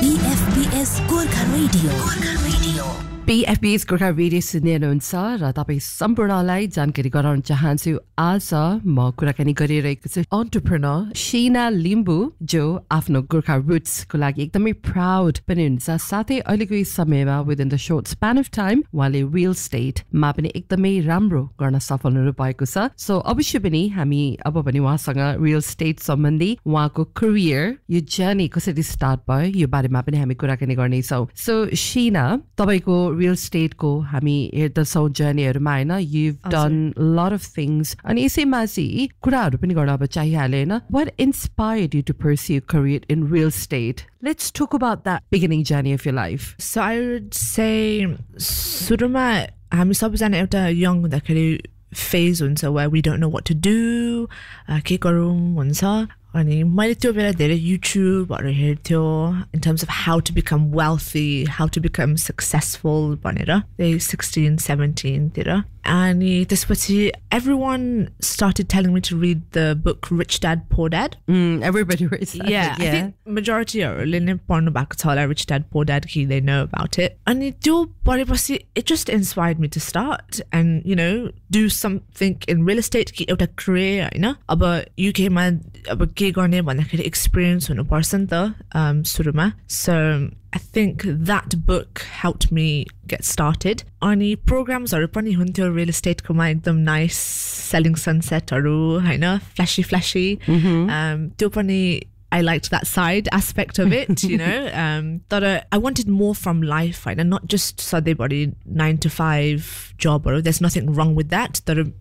BFBS Gorkha Radio. BFBS Gorkha Radio सुन्ने हुनुहुन्छ र तपाई सम्पूर्णलाई जानकारी गराउन चाहन्छु आज म कुराकानी गरिरहेको छु एन्टरप्रेन्योर शीना लिम्बू जो आफ्नो गोर्खा रुट्स को लागि एकदमै प्राउड पनि हुन्छ साथै अहिलेको यो समयमा within the short span of time उहाँले रियल स्टेट मा पनि एकदमै राम्रो गर्न सफल हुनु भएको छ सो अवश्य पनि हामी अब पनि उहाँसँग रियल स्टेट सम्बन्धी उहाँको करियर यो जर्नी कसरी स्टार्ट भयो यो बारेमा पनि हामी कुराकानी गर्नेछौँ सो शीना तपाईको real estate को हामी हेर्दछौँ जर्नीहरुमा हैन you've done a lot of things अनि यसैमा चाहिँ कुराहरु पनि गर्न अब चाहिहाल्यो हैन what inspired you to pursue a career in real estate let's talk about that beginning journey of your life so I would say सुरुमा हामी सबैजना एउटा young हुँदाखेरि phase हुन्छ where we don't know what to do के गरौँ हुन्छ अनि मैले त्यो बेला धेरै YouTubeहरु हेर्थ्यो in terms of how to become wealthy, how to become successful भनेर 16, 17 तिर अनि त्यसपछि everyone started telling me to read the book Rich Dad Poor Dad. Everybody reads that. Yeah, I think majorityहरुले नै पढ्नु भएको छ होला Rich Dad Poor Dad कि they know about it. अनि त्यो पढेपछि it just inspired me to start and you know do something in real estate कि एउटा career हैन अब UK मा अब के गर्ने भन्दाखेरि experience हुनुपर्छ नि त सुरुमा so I think that book helped me get started. Ani programs haru pani huन्थ्यो real estate को मा एकदम nice selling sunset haru हैन flashy त्यो पनि I liked that side aspect of it, you know. But I wanted more from life, right? And not just sadebody 9 to 5 job. Or there's nothing wrong with that.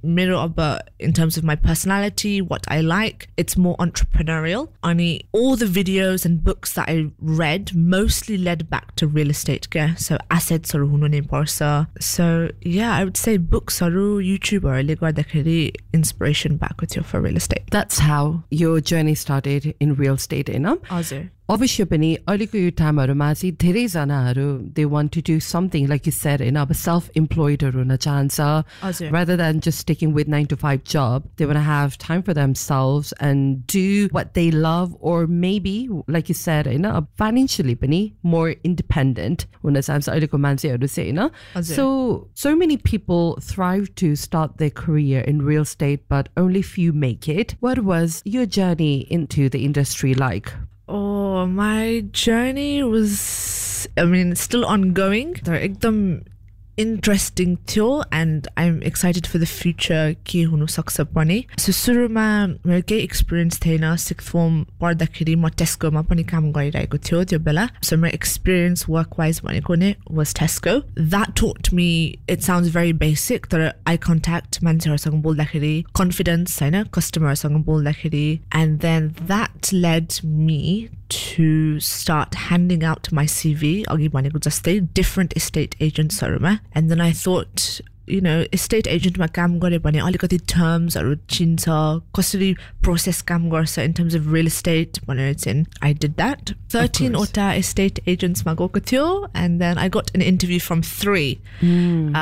But in terms of my personality, what I like, it's more entrepreneurial. All the videos and books that I read mostly led back to real estate. So assets or so yeah, I would say books or YouTube or inspiration back with you for real estate. That's how your journey started in real estate हैन हजुर अवश्य पनि अहिलेको यो टाइमहरुमा चाहिँ धेरै जनाहरु they want to do something like you said हैन अब self employed हुन चाहन्छ rather than just sticking with 9 to 5 job they want to have time for themselves and do what they love or maybe like you said Hahn financially पनि more independent हुन चाहन्छ अहिलेको मान्छेहरु चाहिँ हैन so many people thrive to start their career in real estate but only few make it what was your journey into the industry like Oh, my journey was, I mean, still ongoing. They're ekdam interesting थियो and I'm excited for the future के हुन सक्छ पनि so सुरुमा मेरो केही experience थिएन 6th form पढ्दाखेरि म टेस्को मा पनि काम गरिरहेको थियो त्यो बेला so my experience work wise भनेको नै was Tesco that taught me it sounds very basic तर eye contact मान्छेहरुसँग बोल्दाखेरि confidence Hahn कस्टमरसँग बोल्दाखेरि and then that led me to start handing out my CV अघि भनेको जस्तै different estate agents हरुमा and then I thought you know estate agent मा काम गरे भने अलिकति terms हरु चिन्छ कसरी process काम गर्छ in terms of real estate भनेर चाहिँ I did that 13 ओटा estate agents मा गएको थियो and then I got an interview from 3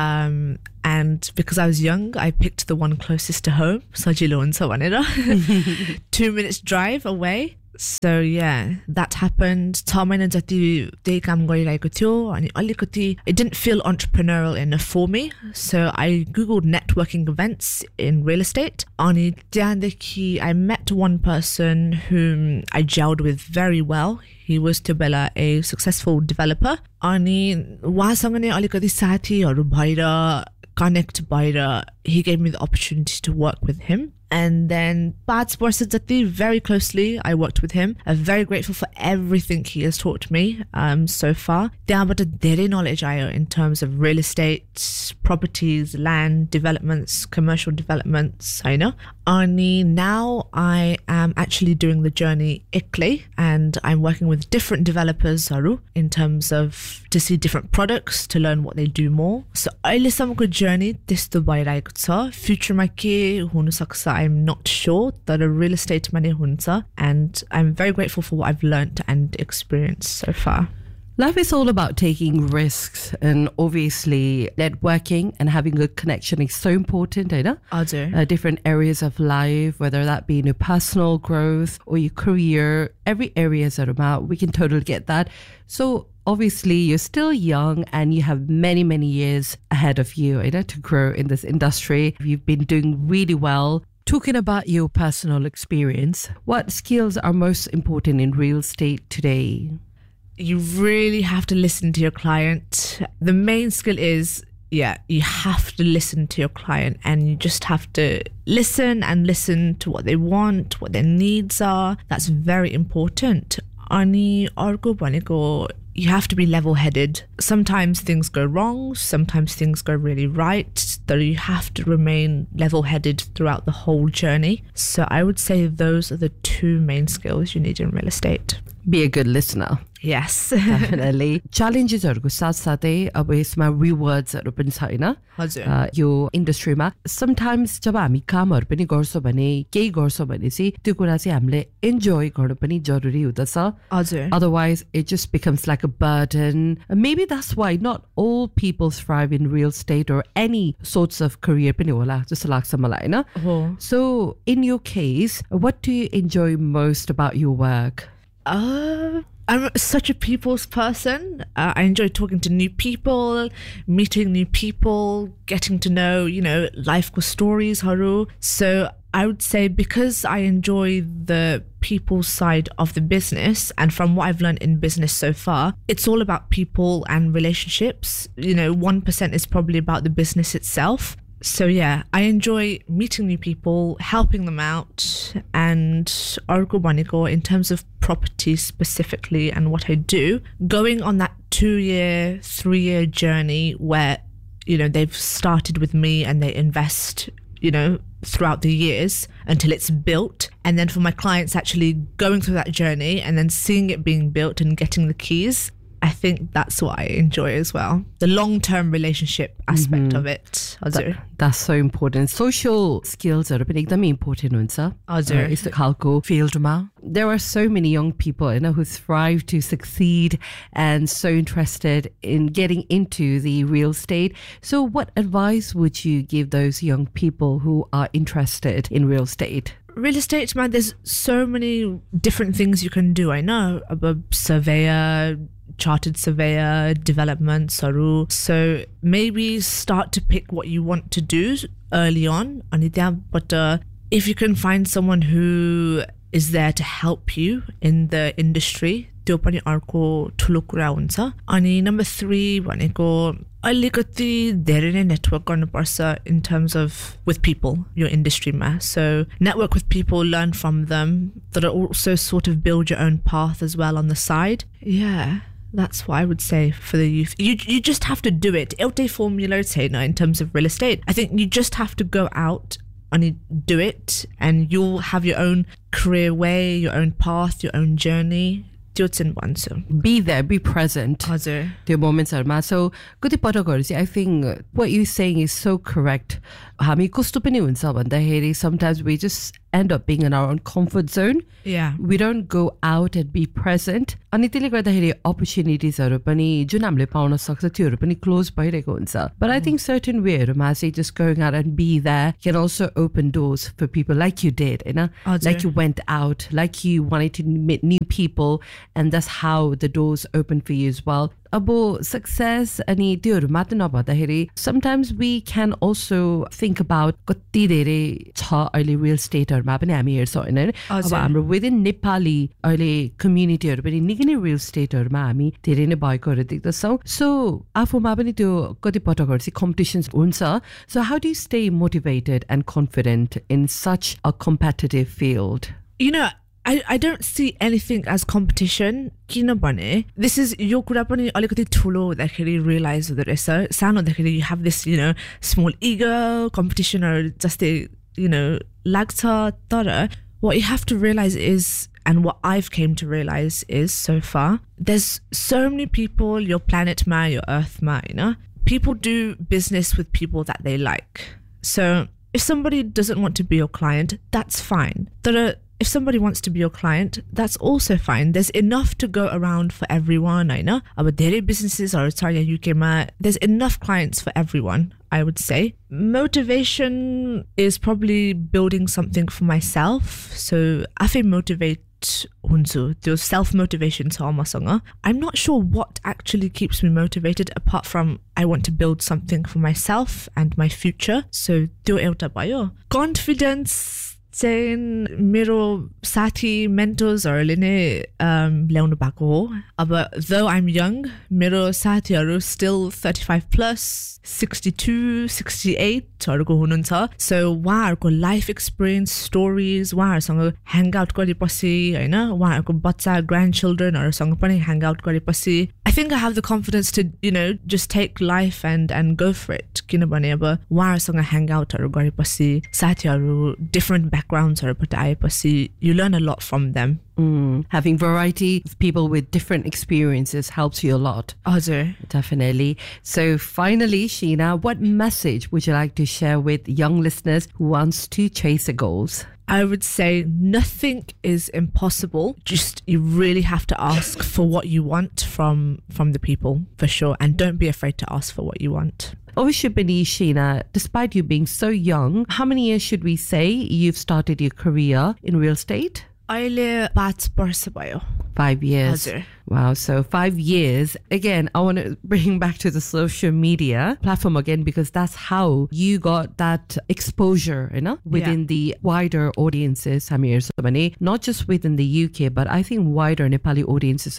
and because I was young I picked the one closest to home सजिलो हुन्छ भनेर 2 minutes drive away So yeah, that happened. 6 महिना जति त्यही काम गरिरहेको थियो अनि अलिकति it didn't feel entrepreneurial enough for me. So I googled networking events in real estate. अनि त्यहाँदेखि I met one person whom I gelled with very well. He was त्यो बेला a successful developer. अनि उहाँसँग नै अलिकति साथीहरु भएर connect भएर he gave me the opportunity to work with him. And then 5 वर्ष जति very closely I worked with him. I'm very grateful for everything he has taught me so far. त्यहाँबाट धेरै knowledge आयो in terms of real estate, properties, land, developments, commercial developments, हैन अनि now I am actually doing the journey एक्लै and I'm working with different developers in terms of to see different products to learn what they do more. So अहिलेसम्मको journey त्यस्तो भइरहेको छ future मा के हुन सक्छ I'm not sure that a real estate money hunsa and I'm very grateful for what I've learned and experienced so far. Life is all about taking risks, and obviously networking and having a connection is so important, right? Different areas of life, whether that be in your personal growth or your career, every area is about, we can totally get that. So obviously you're still young and you have many, many years ahead of you, right, to grow in this industry. You've been doing really well. Talking about your personal experience, what skills are most important in real estate today? You really have to listen to your client. The main skill is, you have to listen to your client, and you just have to listen to what they want, what their needs are. That's very important. Ani arko bhaneko, you have to be level-headed. Sometimes things go wrong, sometimes things go really right. So you have to remain level-headed throughout the whole journey. So I would say those are the two main skills you need in real estate. Be a good listener. Yes. Definitely. Challengesहरुको साथसाथै अब यसमा रिवार्ड्सहरु पनि छैन यो इन्डस्ट्रीमा. Sometimes जब हामी कामहरु पनि गर्छौं भने केही गर्छौं भने चाहिँ त्यो कुरा चाहिँ हामीले एन्जॉय गर्नु पनि जरुरी हुँदछ. Otherwise it just becomes like a burden. Maybe that's why not all people thrive in real estate or any sorts of career पनि होला जस्तो लाग्छ मलाई हैन. So in your case, what do you enjoy most about your work? I'm such a people's person. I enjoy talking to new people, meeting new people, getting to know, life stories, haru. So I would say because I enjoy the people side of the business, and from what I've learned in business so far, it's all about people and relationships. 1% is probably about the business itself. So yeah, I enjoy meeting new people, helping them out, and arko bhaneko in terms of property specifically and what I do, going on that 2-year, 3-year journey where, they've started with me and they invest, throughout the years until it's built. And then for my clients actually going through that journey and then seeing it being built and getting the keys, I think that's what I enjoy as well. The long-term relationship aspect of it. That's so important. Social skills are एकदमै important हुन्छ. यस्तो खालको fieldमा. There are so many young people who thrive to succeed and so interested in getting into the real estate. So what advice would you give those young people who are interested in real estate? Real estate, man, there's so many different things you can do. I know about surveyor, chartered surveyor, development, saru. So maybe start to pick what you want to do early on. But if you can find someone who is there to help you in the industry, त्यो पनि अर्को ठुलो कुरा हुन्छ. अनि number 3 भनेको अलिकति धेरै नै network गर्नुपर्छ in terms of with people, your industry ma. So network with people, learn from them, but also sort of build your own path as well on the side. Yeah. That's what I would say for the youth. You just have to do it. एउटै formula छैन in terms of real estate. I think you just have to go out and do it, and you'll have your own career way, your own path, your own journey. Be there, be present. The moments are ma. So I think what you're saying is so correct. Sometimes we just end up being in our own comfort zone. Yeah. We don't go out and be present. Opportunities close. But I think certain way just going out and be there can also open doors for people like you did, like you went out, like you wanted to meet new people, and that's how the doors open for you as well. Abo success ani tyohru matra nabhaदाखेरि sometimes we can also think about कति धेरै छ अहिले real estate हरुमा पनि हामी हेर्छौं हैन. अब हाम्रो within Nepali अहिले community हरु पनि निकै नै real estate हरुमा हामी धेरै नै भएकोहरु देख्दछौं. So आफूमा पनि त्यो कति पटकहरु चाहिँ competitions हुन्छ. So how do you stay motivated and confident in such a competitive field? I don't see anything as competition. किनभने this is यो कुरा पनि अलिकति ठुलो हुँदाखेरि realize हुँदो रहेछ. सानो हुँदाखेरि you have this small ego competition or जस्तै लाग्छ. तर what you have to realize is, and what I've came to realize is so far, there's so many people, your planet ma, your earth ma, people do business with people that they like. So if somebody doesn't want to be your client, that's fine. तर if somebody wants to be your client, that's also fine. There's enough to go around for everyone, I know. But धेरै businesses are UK ma, there's enough clients for everyone, I would say. Motivation is probably building something for myself. So आफै motivate hunchu, त्यो self motivation छ मसँग. I'm not sure what actually keeps me motivated apart from I want to build something for myself and my future. So त्यो एउटा भयो. Confidence चाहिँ मेरो साथी मेन्टर्सहरूले नै ल्याउनु भएको हो. अब though I'm young, मेरो साथीहरू still 35 plus, 62, 68 हरूको हुनुहुन्छ. So उहाँहरूको life experience, stories, उहाँहरूसँग hang out गरेपछि हैन, उहाँहरूको बच्चा grandchildrenहरूसँग पनि hang out गरेपछि I think I have the confidence to, just take life and go for it. किनभने अब उहाँहरूसँग hang outहरू गरेपछि साथीहरू different backgroundsहरूबाट आएपछि you learn a lot from them. Having variety of people with different experiences helps you a lot. हजुर. Definitely. So finally, Sheena, what message would you like to share with young listeners who wants to chase their goals? I would say nothing is impossible. Just you really have to ask for what you want from the people, for sure. And don't be afraid to ask for what you want. Obviously, Sheena, despite you being so young, how many years should we say you've started your career in real estate? अहिले 5 वर्ष भयो. 5 years. हजुर. Wow, so 5 years. Again, I want to bring back to the social media platform again because that's how you got that exposure, within the wider audiences. Not just within the UK, but I think wider Nepali audiences.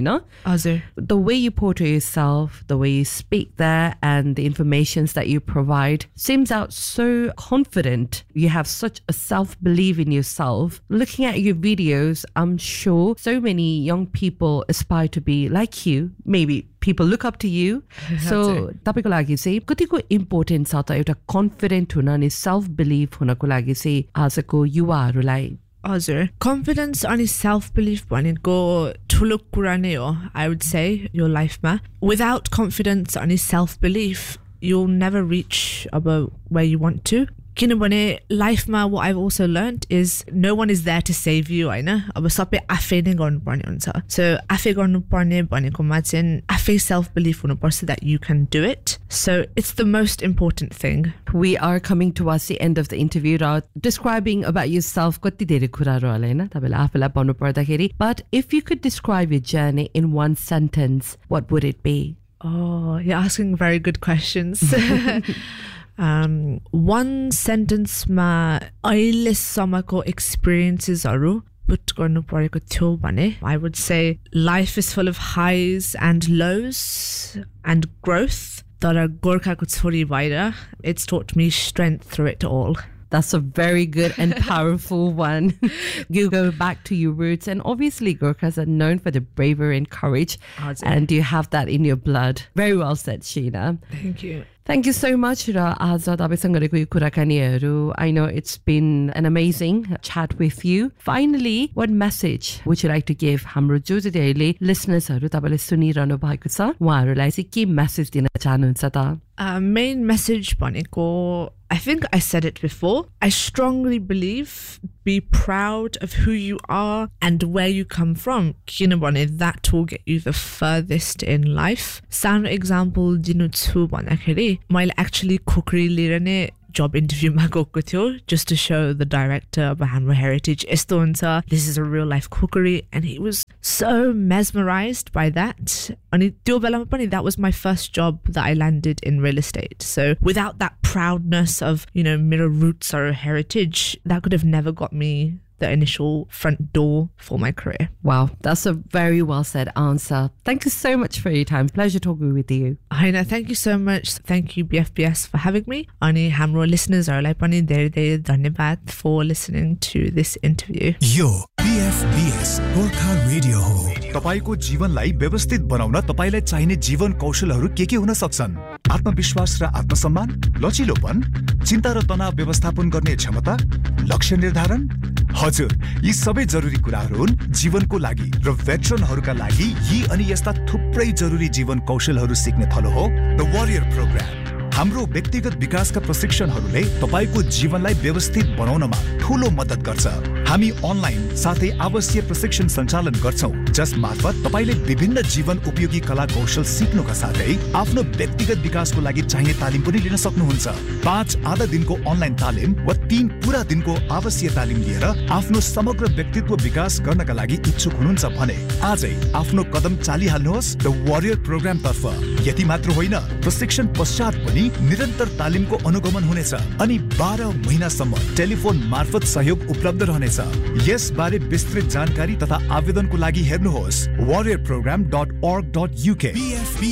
The way you portray yourself, the way you speak there, and the information that you provide seems out so confident. You have such a self-belief in yourself. Looking at your videos, I'm sure so many young people aspire to be like you. Maybe people look up to you. So तपाईको लागि चाहिँ कतिको important छ त एउटा confident हुन अनि self believe हुनको लागि चाहिँ आजको युवाहरूलाई? हजुर, कन्फिडेन्स अनि सेल्फ बिलिभ भनेको ठुलो कुरा नै हो, I would say, your लाइफमा. Without confidence अनि self believe, you'll never reach about where you want to. किनभने लाइफमा what I've also learned is no one is there to save you, हैन? अब सबै आफै नै गर्नुपर्ने हुन्छ. So आफै गर्नुपर्ने भनेकोमा चाहिँ आफै self belief हुनुपर्छ that you can do it. So it's the most important thing. We are coming towards the end of the interview. Describing about yourself कति धेरै कुराहरु होला हैन तपाईलाई आफैलाई भन्नु पर्दाखेरि, but if you could describe your journey in one sentence, what would it be? Oh, you're asking very good questions. One sentence ma अहिलेसम्मको experiences-हरु put गर्नु परेको थियो भने, I would say life is full of highs and lows and growth. तर गोर्खाको छोरी भएर, it's taught me strength through it all. That's a very good and powerful one. You go back to your roots, and obviously Gorkhas are known for the bravery and courage, and you have that in your blood. Very well said, Sheena. Thank you. Thank you so much, Azad. I know it's been an amazing chat with you. Finally, what message would you like to give हाम्रो जो चाहिँ listeners तपाईले सुनिरहनु भएको छ उहाँहरूलाई चाहिँ के message दिन चाहनुहुन्छ त? Main message भनेको, I think I said it before. I strongly believe be proud of who you are and where you come from. किनभने that will get you the furthest in life. Sano example दिनु छु भन्दाखेरि मैले actually cookery लिएर नै job interview मा गएको थियो, just to show the director of हाम्रो heritage यस्तो हुन्छ, this is a real life cookery, and he was so mesmerized by that. अनि त्यो बेलामा पनि that was my first job that I landed in real estate. So without that proudness of, मेरो roots or heritage, that could have never got me the initial front door for my career. Wow, that's a very well said answer. Thank you so much for your time. Pleasure talking with you. Haina, thank you so much. Thank you BFBS for having me. Ani hamro listeners hरुलाई पनि धेरै धेरै धन्यवाद for listening to this interview. Yo BFBS Gorkha radio हो. तपाईको जीवनलाई व्यवस्थित बनाउन तपाईलाई चाहिने जीवन कौशलहरू के हुन सक्छन्? आत्मविश्वास र आत्मसम्मान, लचिलोपन, चिन्ता र तनाव व्यवस्थापन गर्ने क्षमता, लक्ष्य निर्धारण, हजुर, यी सबै जरुरी कुराहरू हुन् जीवनको लागि र भेटरनहरूका लागि यी अनि यस्ता थुप्रै जरुरी जीवन कौशलहरू सिक्ने थलो हो द वारियर प्रोग्राम. हाम्रो व्यक्तिगत विकासका प्रशिक्षणहरूले तपाईको जीवनलाई व्यवस्थित बनाउनमा ठूलो मद्दत गर्छ. हामी अनलाइन साथै आवासीय प्रशिक्षण सञ्चालन गर्छौं, जस मार्फत तपाईले विभिन्न जीवन उपयोगी कला कौशल सिक्नुका साथै आफ्नो व्यक्तिगत विकासको लागि चाहिने तालिम पनि लिन सक्नुहुन्छ। 5 आधा दिनको अनलाइन तालिम वा 3 पूरा दिनको आवासीय तालिम लिएर आफ्नो समग्र व्यक्तित्व विकास गर्नका लागि इच्छुक हुनुहुन्छ भने आजै आफ्नो कदम चालिहाल्नुहोस् द वरियर प्रोग्राम तर्फ। यति मात्र होइन, प्रशिक्षण पश्चात पनि निरन्तर तालिमको अनुगमन हुनेछ अनि 12 महिनासम्म टेलिफोन मार्फत सहयोग उपलब्ध रहनेछ। यस बारे विस्तृत जानकारी तथा आवेदनको लागि हेर्नुहोस् warriorprogram.org.uk।